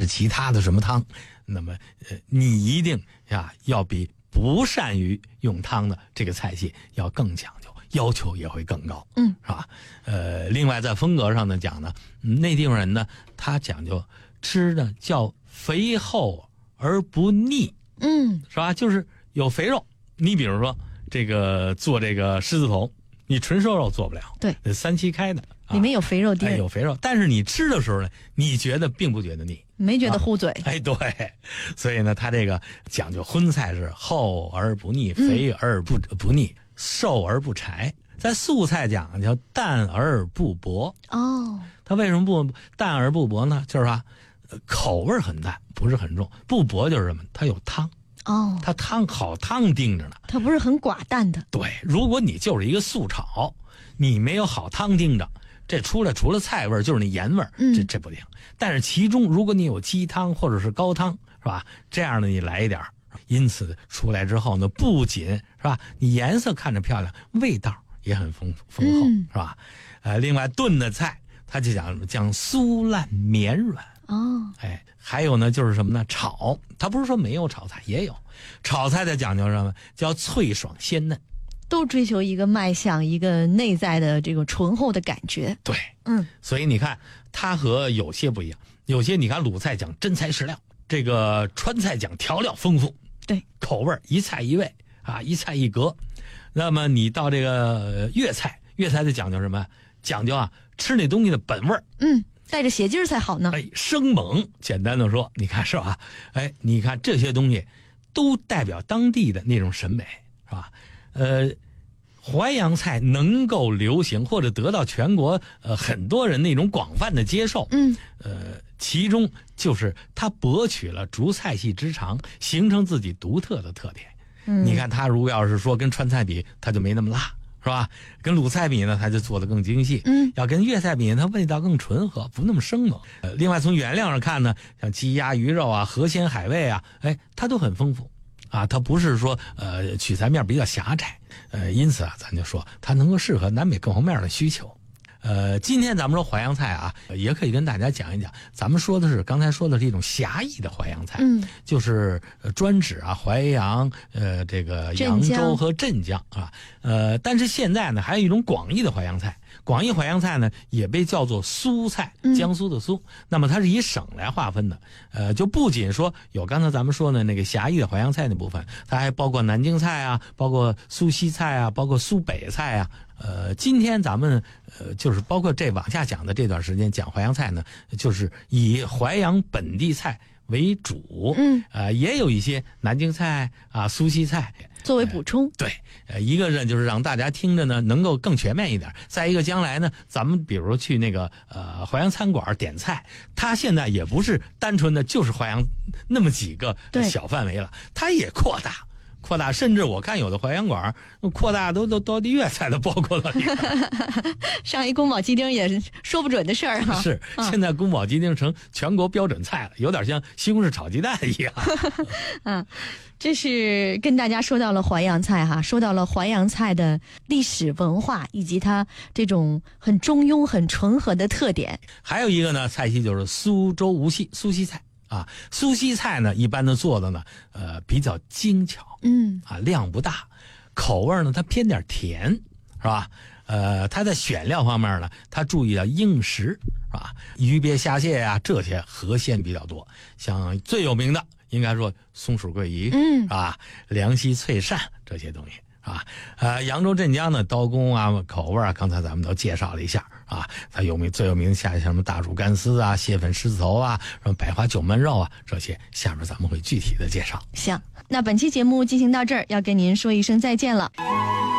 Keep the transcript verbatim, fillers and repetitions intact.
其他的什么汤，那么呃，你一定呀要比不善于用汤的这个菜系要更讲究，要求也会更高， 嗯， 是吧？呃，另外在风格上呢讲呢，内地方人呢他讲究吃的叫肥厚而不腻， 嗯， 是吧？就是有肥肉。你比如说这个做这个狮子头，你纯瘦肉做不了， 对， 三七开的， 啊、里面有肥肉丁、 哎，有肥肉，但是你吃的时候呢，你觉得并不觉得腻， 没觉得糊嘴， 啊、哎，对，所以呢，它这个讲究荤菜是厚而不腻，肥而不、嗯、不腻，瘦而不柴。在素菜讲叫淡而不薄哦， 它为什么不淡而不薄呢？就是说口味很淡，不是很重，不薄就是什么？它有汤。 哦， 它汤好汤盯着呢， 它不是很寡淡的。 对，如果你就是一个素炒，你没有好汤盯着，这出来除了菜味就是那盐味， 嗯， 这这不行。但是其中如果你有鸡汤或者是高汤，是吧？这样的你来一点，因此出来之后呢，不仅是吧，你颜色看着漂亮，味道也很丰丰厚， 嗯、 是吧？呃，另外炖的菜，它就讲讲酥烂绵软。 哦， 哎，还有呢，就是什么呢？炒，它不是说没有炒菜，也有炒菜的讲究什么？叫脆爽鲜嫩， 都追求一个卖相，一个内在的这个醇厚的感觉。 对， 嗯， 所以你看，它和有些不一样，有些你看鲁菜讲真材实料，这个川菜讲调料丰富， 对， 口味一菜一味啊，一菜一格。那么你到这个粤菜，粤菜的讲究什么？讲究啊，吃那东西的本味儿。 嗯。带着血劲儿才好呢。 哎，生猛，简单的说，你看是吧？哎，你看这些东西，都代表当地的那种审美，是吧？呃，淮扬菜能够流行或者得到全国呃很多人那种广泛的接受， 嗯， 呃，其中就是它博取了逐菜系之长，形成自己独特的特点。 嗯， 你看它如果要是说跟川菜比，它就没那么辣。是吧？跟鲁菜比呢，它就做得更精细。 嗯， 要跟粤菜比，它味道更醇和，不那么生猛。呃，另外从原料上看呢，像鸡鸭鱼肉啊、河鲜海味啊，哎，它都很丰富啊。它不是说呃取材面比较狭窄，呃，因此啊，咱就说它能够适合南北各方面的需求。呃，今天咱们说淮扬菜啊，也可以跟大家讲一讲。咱们说的是刚才说的是一种狭义的淮扬菜， 嗯， 就是专指啊淮扬、呃这个扬州和镇江啊，呃，但是现在呢，还有一种广义的淮扬菜。广义淮扬菜呢，也被叫做苏菜，江苏的苏。嗯、那么它是以省来划分的，呃，就不仅说有刚才咱们说的那个狭义的淮扬菜那部分，它还包括南京菜啊，包括苏西菜啊，包括苏北菜啊。呃，今天咱们呃，就是包括这往下讲的这段时间讲淮扬菜呢，就是以淮扬本地菜为主， 嗯， 呃，也有一些南京菜啊、苏西菜作为补充。 呃、对，呃，一个呢就是让大家听着呢能够更全面一点，再一个将来呢，咱们比如说去那个呃淮扬餐馆点菜，它现在也不是单纯的就是淮扬那么几个小范围了，它也扩大。扩大，甚至我看有的淮扬馆扩大都都都粤菜都包括了里边。 上一宫保鸡丁也是说不准的事儿哈。 是，现在宫保鸡丁成全国标准菜了，有点像西红柿炒鸡蛋一样。 嗯，这是跟大家说到了淮扬菜哈，说到了淮扬菜的历史文化以及它这种很中庸、很醇和的特点。 还有一个呢，菜系就是苏州无锡苏西菜。啊，苏西菜呢，一般的做的呢，呃，比较精巧， 嗯， 啊，量不大，口味呢，它偏点甜，是吧？呃，它在选料方面呢，它注意到硬实，是吧？鱼鳖虾蟹啊，这些河鲜比较多，像最有名的应该说松鼠桂鱼， 嗯， 是吧？凉溪脆鳝这些东西。啊，呃，扬州镇江的刀工啊，口味啊，刚才咱们都介绍了一下啊。它有名最有名的下什么大煮干丝啊、蟹粉狮子头啊、什么百花九焖肉啊，这些下面咱们会具体的介绍。 行，那本期节目进行到这儿，要跟您说一声再见了。